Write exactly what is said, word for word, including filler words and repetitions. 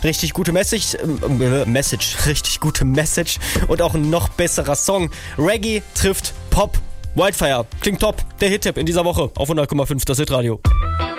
Richtig gute Message, äh, Message, richtig gute Message und auch ein noch besserer Song. Reggae trifft Pop. Wildfire, klingt top. Der Hit-Tipp in dieser Woche auf hundert Komma fünf das Hitradio.